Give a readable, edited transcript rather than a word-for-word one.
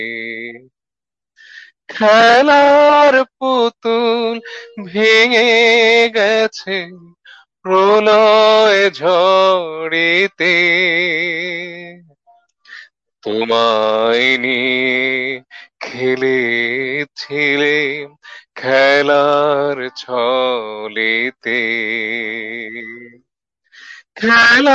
খেলার পুতুল ভেঙে গেছে প্রলয় ঝড়েতে, তোমায় নিয়ে খেলেছিলে খেলার ছলেতে। খেলা